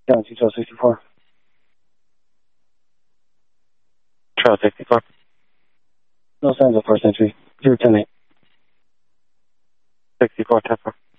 Down to Trail 64. Trail 64. No signs of first entry. 010-8. 64, 10-4.